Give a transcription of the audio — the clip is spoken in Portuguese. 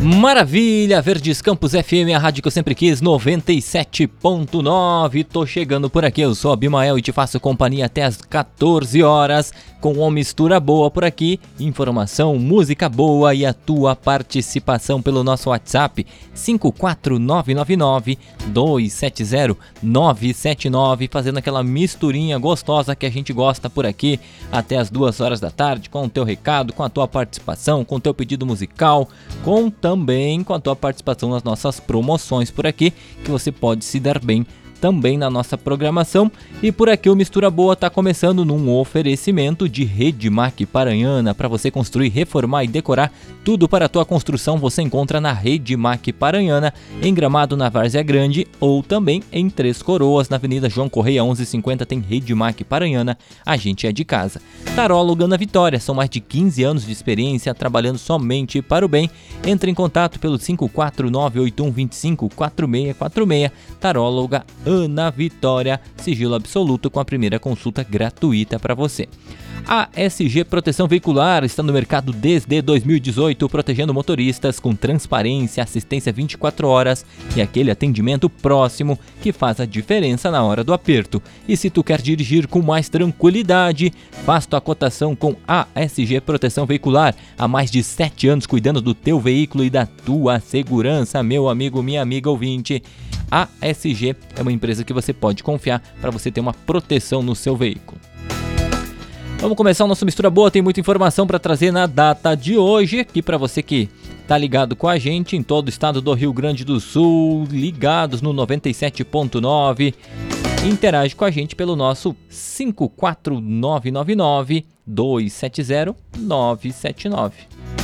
Maravilha, Verdes Campos FM, a rádio que eu sempre quis, 97.9. Tô chegando por aqui, eu sou Abimael e te faço companhia até as 14 horas com uma mistura boa por aqui, informação, música boa e a tua participação pelo nosso WhatsApp 54999-270-979, fazendo aquela misturinha gostosa que a gente gosta por aqui até as 2 horas da tarde, com o teu recado, com a tua participação, com o teu pedido musical, também com a tua participação nas nossas promoções por aqui, que você pode se dar bem também na nossa programação. E por aqui o Mistura Boa está começando num oferecimento de Redmac Paranhana. Para você construir, reformar e decorar tudo para a tua construção, você encontra na Redmac Paranhana, em Gramado, na Várzea Grande, ou também em Três Coroas, na Avenida João Correia 1150, tem Redmac Paranhana, a gente é de casa. Taróloga Ana Vitória, são mais de 15 anos de experiência trabalhando somente para o bem. Entre em contato pelo 54981254646, Taróloga Ana Vitória, sigilo absoluto com a primeira consulta gratuita para você. A ASG Proteção Veicular está no mercado desde 2018, protegendo motoristas com transparência, assistência 24 horas e aquele atendimento próximo que faz a diferença na hora do aperto. E se tu quer dirigir com mais tranquilidade, faz tua cotação com a ASG Proteção Veicular. Há mais de 7 anos cuidando do teu veículo e da tua segurança, meu amigo, minha amiga ouvinte. A ASG é uma empresa que você pode confiar para você ter uma proteção no seu veículo. Vamos começar o nosso Mistura Boa, tem muita informação para trazer na data de hoje, aqui para você que tá ligado com a gente em todo o estado do Rio Grande do Sul, ligados no 97.9, interage com a gente pelo nosso 54999-270-979.